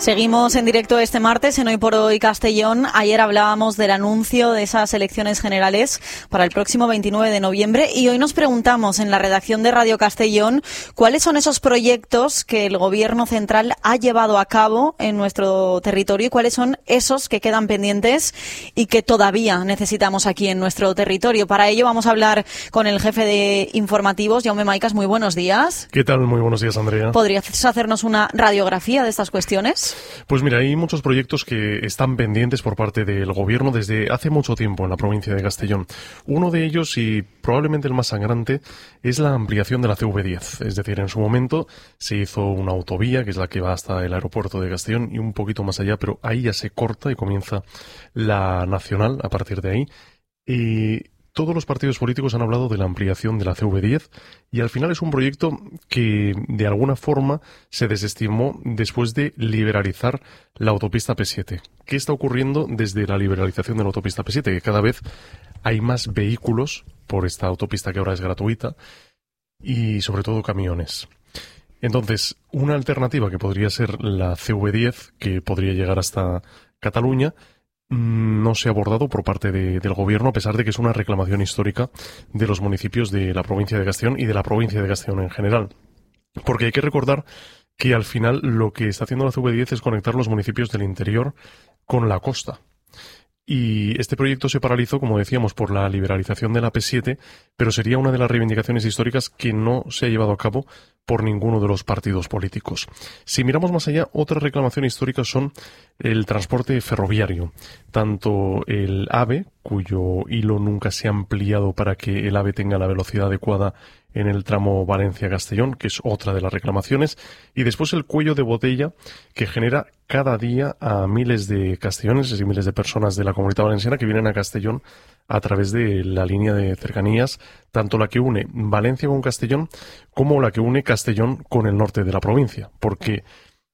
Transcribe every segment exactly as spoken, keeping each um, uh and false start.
Seguimos en directo este martes en Hoy por Hoy Castellón. Ayer hablábamos del anuncio de esas elecciones generales para el próximo veintinueve de noviembre y hoy nos preguntamos en la redacción de Radio Castellón cuáles son esos proyectos que el Gobierno central ha llevado a cabo en nuestro territorio y cuáles son esos que quedan pendientes y que todavía necesitamos aquí en nuestro territorio. Para ello vamos a hablar con el jefe de informativos, Jaume Maicas. Muy buenos días. ¿Qué tal? Muy buenos días, Andrea. ¿Podrías hacernos una radiografía de estas cuestiones? Pues mira, hay muchos proyectos que están pendientes por parte del Gobierno desde hace mucho tiempo en la provincia de Castellón. Uno de ellos, y probablemente el más sangrante, es la ampliación de la C V diez. Es decir, en su momento se hizo una autovía, que es la que va hasta el aeropuerto de Castellón y un poquito más allá, pero ahí ya se corta y comienza la nacional a partir de ahí. Y todos los partidos políticos han hablado de la ampliación de la C V diez y al final es un proyecto que de alguna forma se desestimó después de liberalizar la autopista P siete. ¿Qué está ocurriendo desde la liberalización de la autopista P siete? Que cada vez hay más vehículos por esta autopista que ahora es gratuita y sobre todo camiones. Entonces, una alternativa que podría ser la C V diez, que podría llegar hasta Cataluña, no se ha abordado por parte de, del Gobierno, a pesar de que es una reclamación histórica de los municipios de la provincia de Castellón y de la provincia de Castellón en general. Porque hay que recordar que al final lo que está haciendo la C V diez es conectar los municipios del interior con la costa. Y este proyecto se paralizó, como decíamos, por la liberalización de la P siete, pero sería una de las reivindicaciones históricas que no se ha llevado a cabo por ninguno de los partidos políticos. Si miramos más allá, otra reclamación histórica son el transporte ferroviario. Tanto el AVE, cuyo hilo nunca se ha ampliado para que el AVE tenga la velocidad adecuada en el tramo Valencia-Castellón, que es otra de las reclamaciones, y después el cuello de botella que genera cada día a miles de castelloneses y miles de personas de la Comunidad Valenciana que vienen a Castellón a través de la línea de cercanías, tanto la que une Valencia con Castellón como la que une Castellón con el norte de la provincia, porque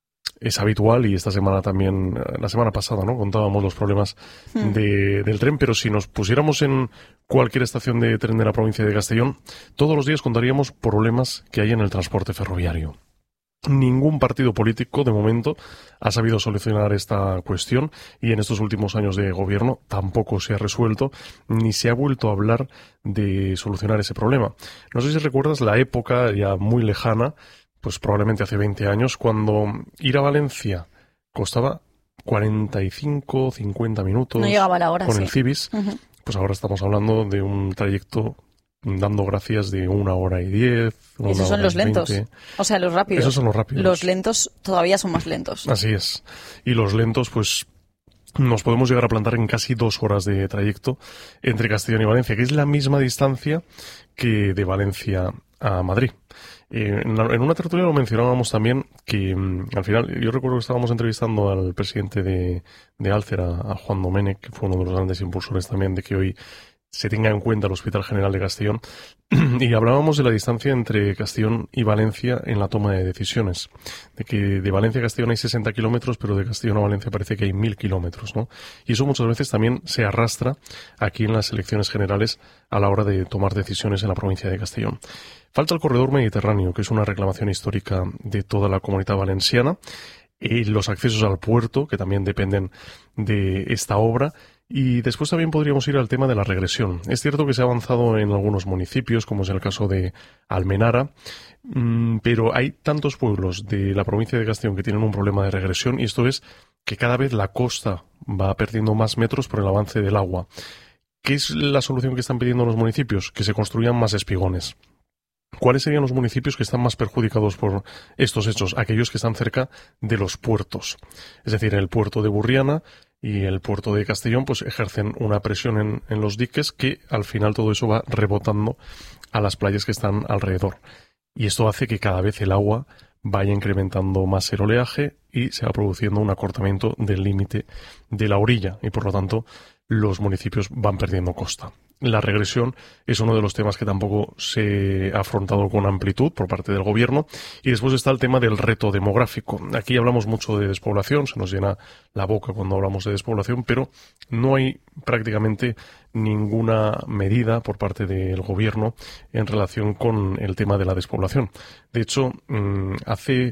es habitual, y esta semana también, la semana pasada, ¿no?, contábamos los problemas hmm. de, del tren, pero si nos pusiéramos en cualquier estación de tren de la provincia de Castellón, todos los días contaríamos problemas que hay en el transporte ferroviario. Ningún partido político, de momento, ha sabido solucionar esta cuestión y en estos últimos años de gobierno tampoco se ha resuelto ni se ha vuelto a hablar de solucionar ese problema. No sé si recuerdas la época ya muy lejana, pues probablemente hace veinte años, cuando ir a Valencia costaba cuarenta y cinco, cincuenta minutos. No llegaba la hora, con sí. el Cibis. Uh-huh. Pues ahora estamos hablando de un trayecto, dando gracias, de una hora y diez. Una Esos son los lentos. veinte. O sea, los rápidos. Esos son los rápidos. Los lentos todavía son más lentos. Así es. Y los lentos, pues nos podemos llegar a plantar en casi dos horas de trayecto entre Castellón y Valencia, que es la misma distancia que de Valencia a Madrid. Eh, en, en una tertulia lo mencionábamos también que mm, al final, yo recuerdo que estábamos entrevistando al presidente de, de Alcer, a, a Juan Domènech, que fue uno de los grandes impulsores también de que hoy se tenga en cuenta el Hospital General de Castellón, y hablábamos de la distancia entre Castellón y Valencia en la toma de decisiones, de que de Valencia a Castellón hay sesenta kilómetros, pero de Castellón a Valencia parece que hay mil kilómetros, ¿no? Y eso muchas veces también se arrastra aquí en las elecciones generales a la hora de tomar decisiones en la provincia de Castellón. Falta el corredor mediterráneo, que es una reclamación histórica de toda la Comunidad Valenciana, y los accesos al puerto, que también dependen de esta obra. Y después también podríamos ir al tema de la regresión. Es cierto que se ha avanzado en algunos municipios, como es el caso de Almenara, mmm, pero hay tantos pueblos de la provincia de Castellón que tienen un problema de regresión, y esto es que cada vez la costa va perdiendo más metros por el avance del agua. ¿Qué es la solución que están pidiendo los municipios? Que se construyan más espigones. ¿Cuáles serían los municipios que están más perjudicados por estos hechos? Aquellos que están cerca de los puertos. Es decir, el puerto de Burriana y el puerto de Castellón pues ejercen una presión en, en los diques, que al final todo eso va rebotando a las playas que están alrededor. Y esto hace que cada vez el agua vaya incrementando más el oleaje y se va produciendo un acortamiento del límite de la orilla, y por lo tanto los municipios van perdiendo costa. La regresión es uno de los temas que tampoco se ha afrontado con amplitud por parte del gobierno. Y después está el tema del reto demográfico. Aquí hablamos mucho de despoblación, se nos llena la boca cuando hablamos de despoblación, pero no hay prácticamente ninguna medida por parte del gobierno en relación con el tema de la despoblación. De hecho, hace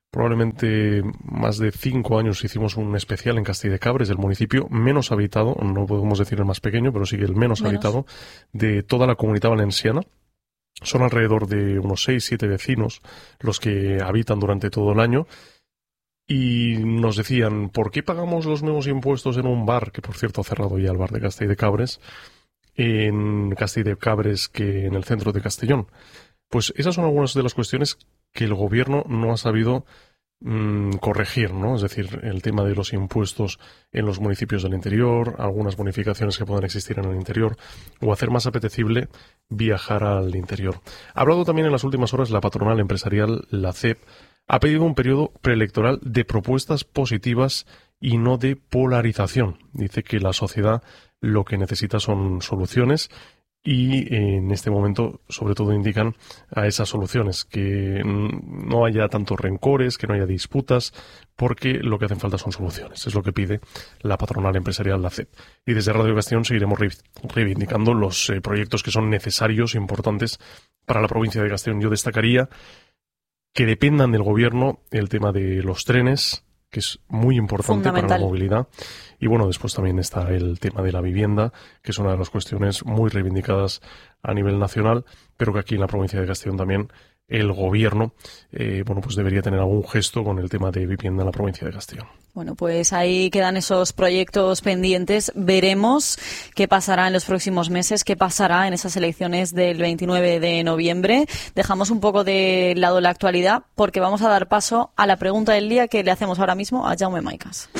probablemente más de cinco años hicimos un especial en Castell-de-Cabres, el municipio menos habitado, no podemos decir el más pequeño, pero sí que el menos, menos. habitado de toda la Comunidad Valenciana. Son alrededor de unos seis, siete vecinos los que habitan durante todo el año. Y nos decían, ¿por qué pagamos los mismos impuestos en un bar, que por cierto ha cerrado ya el bar de Castell-de-Cabres, en Castell-de-Cabres que en el centro de Castellón? Pues esas son algunas de las cuestiones que el gobierno no ha sabido mmm, corregir, ¿no? Es decir, el tema de los impuestos en los municipios del interior, algunas bonificaciones que puedan existir en el interior, o hacer más apetecible viajar al interior. Ha hablado también en las últimas horas la patronal empresarial, la C E P, ha pedido un periodo preelectoral de propuestas positivas y no de polarización. Dice que la sociedad lo que necesita son soluciones y en este momento sobre todo indican a esas soluciones, que no haya tantos rencores, que no haya disputas, porque lo que hacen falta son soluciones. Es lo que pide la patronal empresarial, la C E P. Y desde Radio Castellón seguiremos reivindicando los eh, proyectos que son necesarios, importantes para la provincia de Castellón. Yo destacaría que dependan del gobierno el tema de los trenes, que es muy importante para la movilidad. Y bueno, después también está el tema de la vivienda, que es una de las cuestiones muy reivindicadas a nivel nacional, pero que aquí en la provincia de Castellón también el gobierno eh, bueno, pues debería tener algún gesto con el tema de vivienda en la provincia de Castellón. Bueno, pues ahí quedan esos proyectos pendientes. Veremos qué pasará en los próximos meses, qué pasará en esas elecciones del veintinueve de noviembre. Dejamos un poco de lado la actualidad porque vamos a dar paso a la pregunta del día que le hacemos ahora mismo a Jaume Maicas.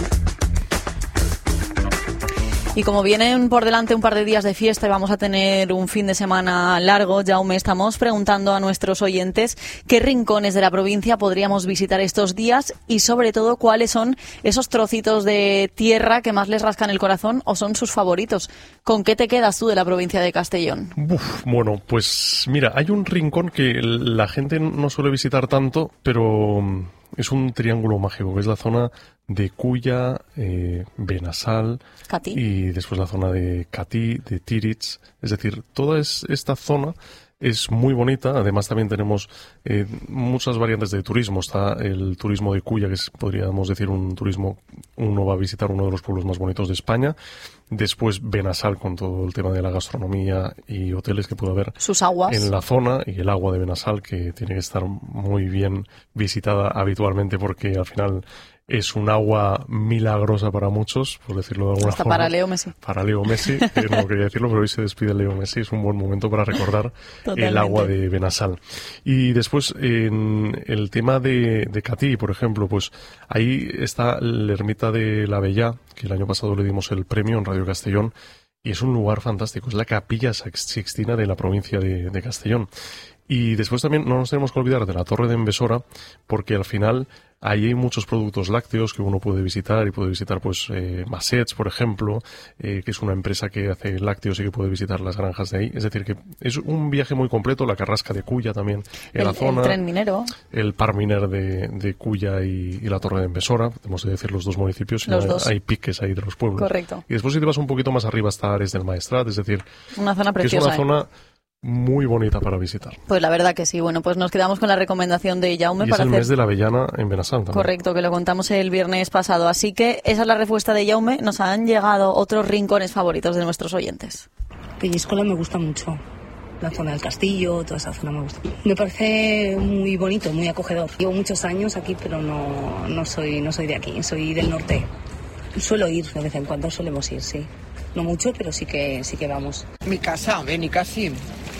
Y como vienen por delante un par de días de fiesta y vamos a tener un fin de semana largo, Jaume, estamos preguntando a nuestros oyentes qué rincones de la provincia podríamos visitar estos días y sobre todo cuáles son esos trocitos de tierra que más les rascan el corazón o son sus favoritos. ¿Con qué te quedas tú de la provincia de Castellón? Uf, bueno, pues mira, hay un rincón que la gente no suele visitar tanto, pero es un triángulo mágico, que es la zona de Culla, eh, Benassal Catí. Y después la zona de Catí, de Tíritz. Es decir, toda es, esta zona es muy bonita. Además también tenemos eh, muchas variantes de turismo. Está el turismo de Culla, que es, podríamos decir, un turismo, uno va a visitar uno de los pueblos más bonitos de España. Después Benassal, con todo el tema de la gastronomía y hoteles que puede haber sus aguas en la zona, y el agua de Benassal, que tiene que estar muy bien visitada habitualmente porque al final es un agua milagrosa para muchos, por decirlo de alguna Hasta forma. para Leo Messi. Para Leo Messi, que no quería decirlo, pero hoy se despide Leo Messi. Es un buen momento para recordar Totalmente. El agua de Benassal. Y después, en el tema de, de Catí, por ejemplo, pues ahí está la ermita de la Bellá, que el año pasado le dimos el premio en Radio Castellón, y es un lugar fantástico. Es la Capilla Sixtina de la provincia de, de Castellón. Y después también no nos tenemos que olvidar de la Torre de Envesora, porque al final ahí hay muchos productos lácteos que uno puede visitar y puede visitar pues eh, Massets, por ejemplo, eh, que es una empresa que hace lácteos y que puede visitar las granjas de ahí. Es decir, que es un viaje muy completo. La Carrasca de Culla también en el, la zona. El tren minero. El par miner de, de Culla y, y la Torre de Envesora. Tenemos que decir los dos municipios. Los hay, dos. hay piques ahí de los pueblos. Correcto. Y después si te vas un poquito más arriba está Ares del Maestrat. Es decir, una zona preciosa. Que es una ¿eh? zona muy bonita para visitar. Pues la verdad que sí. Bueno, pues nos quedamos con la recomendación de Jaume. Y para es el hacer... mes de la avellana en Benassal también. Correcto, que lo contamos el viernes pasado. Así que esa es la respuesta de Jaume. Nos han llegado otros rincones favoritos de nuestros oyentes. Peñíscola me gusta mucho. La zona del castillo, toda esa zona me gusta. Me parece muy bonito, muy acogedor. Llevo muchos años aquí, pero no, no, soy, no soy de aquí, soy del norte. Suelo ir, de vez en cuando solemos ir, sí. No mucho, pero sí que, sí que vamos. Mi casa, Benicàssim.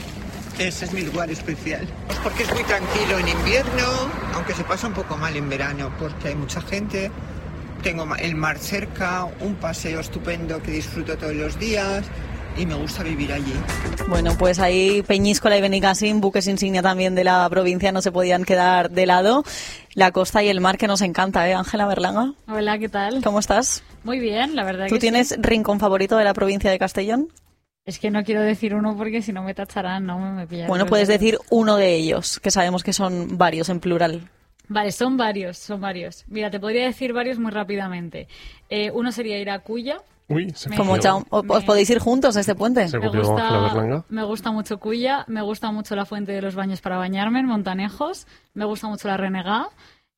Ese es mi lugar especial. Pues porque es muy tranquilo en invierno, aunque se pasa un poco mal en verano, porque hay mucha gente. Tengo el mar cerca, un paseo estupendo que disfruto todos los días y me gusta vivir allí. Bueno, pues ahí Peñíscola y Benicàssim, buques insignia también de la provincia, no se podían quedar de lado. La costa y el mar que nos encanta, ¿eh? Ángela Berlanga. Hola, ¿qué tal? ¿Cómo estás? Muy bien, la verdad que ¿Tú tienes sí. rincón favorito de la provincia de Castellón? Es que no quiero decir uno porque si no me tacharán, no me pillarán. Bueno, puedes decir uno de ellos, que sabemos que son varios en plural. Vale, son varios, son varios. Mira, te podría decir varios muy rápidamente. Eh, uno sería ir a Culla. Uy, se Como chao, ¿os me... podéis ir juntos a este puente? Se me, gusta, me gusta mucho Culla, me gusta mucho la fuente de los baños para bañarme en Montanejos, me gusta mucho la Renegá.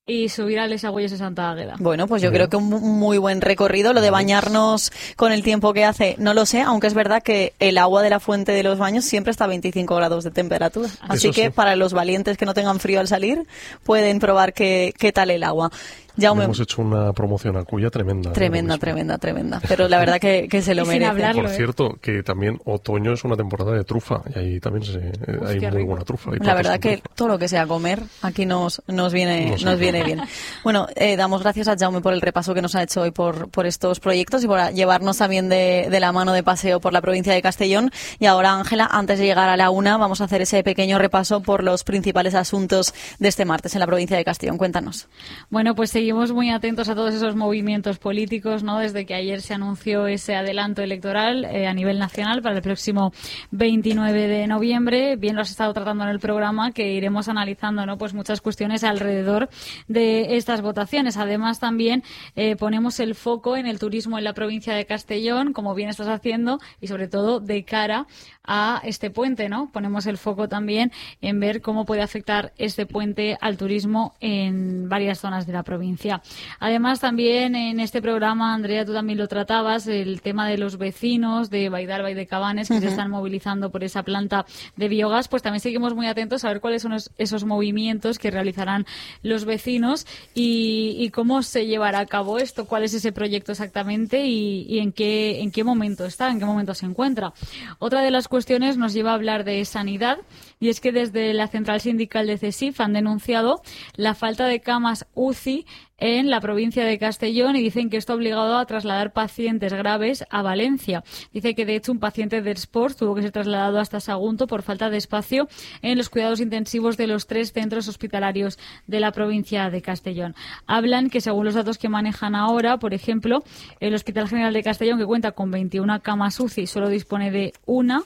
y subir al Desagüelles de Santa Águeda. Bueno, pues yo creo que un muy buen recorrido. Lo de bañarnos con el tiempo que hace, no lo sé, aunque es verdad que el agua de la fuente de los baños siempre está a veinticinco grados de temperatura. Así Eso que sí. para los valientes que no tengan frío al salir, pueden probar qué, qué tal el agua. Jaume, hemos hecho una promoción a Cuya tremenda. tremenda, tremenda, tremenda. Pero la verdad que, que se lo Y sin merece. hablarlo, Por ¿eh? cierto, que también otoño es una temporada de trufa y ahí también se, eh, Uf, hay qué muy rico. buena trufa. Hay La platos verdad con que trufa. todo lo que sea comer aquí nos, nos viene, No sé. nos viene bien. Bueno, eh, damos gracias a Jaume por el repaso que nos ha hecho hoy por, por estos proyectos y por llevarnos también de, de la mano de paseo por la provincia de Castellón. Y ahora, Ángela, antes de llegar a la una, vamos a hacer ese pequeño repaso por los principales asuntos de este martes en la provincia de Castellón. Cuéntanos. Bueno, pues seguimos muy atentos a todos esos movimientos políticos, ¿no? Desde que ayer se anunció ese adelanto electoral eh, a nivel nacional para el próximo veintinueve de noviembre. Bien lo has estado tratando en el programa, que iremos analizando, ¿no? Pues muchas cuestiones alrededor de estas votaciones. Además, también eh, ponemos el foco en el turismo en la provincia de Castellón, como bien estás haciendo, y sobre todo de cara a este puente, ¿no? Ponemos el foco también en ver cómo puede afectar este puente al turismo en varias zonas de la provincia. Además, también en este programa, Andrea, tú también lo tratabas, el tema de los vecinos de Baidalba y de Cabanes que uh-huh. se están movilizando por esa planta de biogás, pues también seguimos muy atentos a ver cuáles son los, esos movimientos que realizarán los vecinos y, y cómo se llevará a cabo esto, cuál es ese proyecto exactamente y, y en qué en qué momento está, en qué momento se encuentra. Otra de las cuestiones nos lleva a hablar de sanidad, y es que desde la central sindical de CESIF han denunciado la falta de camas U C I en la provincia de Castellón y dicen que esto ha obligado a trasladar pacientes graves a Valencia. Dice que de hecho un paciente de Sport tuvo que ser trasladado hasta Sagunto por falta de espacio en los cuidados intensivos de los tres centros hospitalarios de la provincia de Castellón. Hablan que según los datos que manejan ahora, por ejemplo, el Hospital General de Castellón, que cuenta con veintiuna camas U C I, solo dispone de una,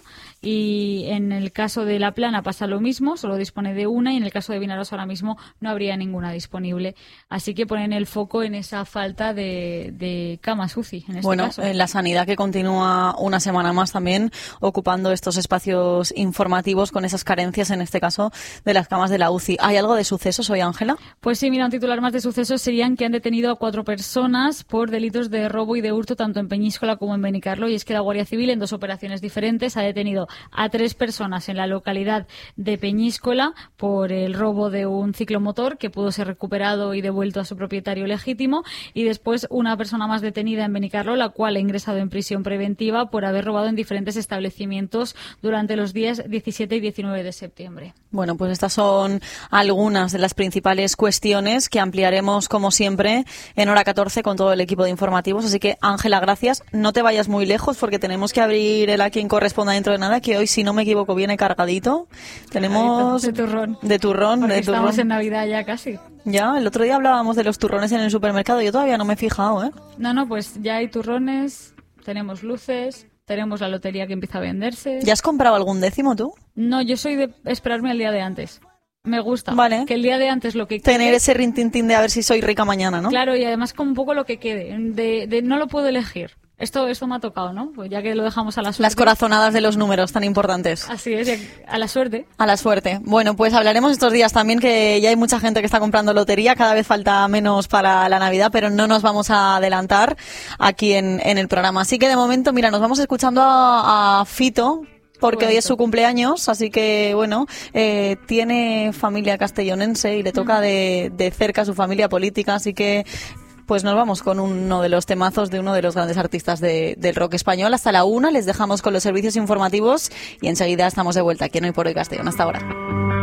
y en el caso de La Plana pasa lo mismo, solo dispone de una, y en el caso de Vinaroz ahora mismo no habría ninguna disponible. Así que ponen el foco en esa falta de, de camas U C I, en este bueno, caso. Eh, la sanidad que continúa una semana más también ocupando estos espacios informativos con esas carencias, en este caso, de las camas de la U C I. ¿Hay algo de sucesos hoy, Ángela? Pues sí, mira, un titular más de sucesos serían que han detenido a cuatro personas por delitos de robo y de hurto tanto en Peñíscola como en Benicarló, y es que la Guardia Civil en dos operaciones diferentes ha detenido a tres personas en la localidad de Peñíscola por el robo de un ciclomotor que pudo ser recuperado y devuelto a su propietario legítimo, y después una persona más detenida en Benicarló, la cual ha ingresado en prisión preventiva por haber robado en diferentes establecimientos durante los días diecisiete y diecinueve de septiembre. Bueno, pues estas son algunas de las principales cuestiones que ampliaremos, como siempre, en hora catorce con todo el equipo de informativos. Así que, Ángela, gracias. No te vayas muy lejos porque tenemos que abrir el A Quien Corresponda dentro de nada, que hoy, si no me equivoco, viene cargadito. Tenemos... De turrón. De turrón, porque de estamos turrón. en Navidad ya casi. Ya, el otro día hablábamos de los turrones en el supermercado. Yo todavía no me he fijado, ¿eh? No, no, pues ya hay turrones, tenemos luces, tenemos la lotería que empieza a venderse. ¿Ya has comprado algún décimo tú? No, yo soy de esperarme al día de antes. Me gusta. Vale. Que el día de antes lo que quede... Tener ese rintintín de a ver si soy rica mañana, ¿no? Claro, y además con un poco lo que quede. De, de no lo puedo elegir. Esto, esto me ha tocado, ¿no? Pues ya que lo dejamos a la suerte. Las corazonadas de los números tan importantes. Así es, a la suerte. A la suerte. Bueno, pues hablaremos estos días también que ya hay mucha gente que está comprando lotería, cada vez falta menos para la Navidad, pero no nos vamos a adelantar aquí en, en el programa. Así que de momento, mira, nos vamos escuchando a, a Fito, porque hoy es su cumpleaños, así que, bueno, eh, tiene familia castellonense y le toca de, de cerca a su familia política, así que... Pues nos vamos con uno de los temazos de uno de los grandes artistas de, del rock español. Hasta la una les dejamos con los servicios informativos y enseguida estamos de vuelta aquí en Hoy por Hoy Castellón. Hasta ahora.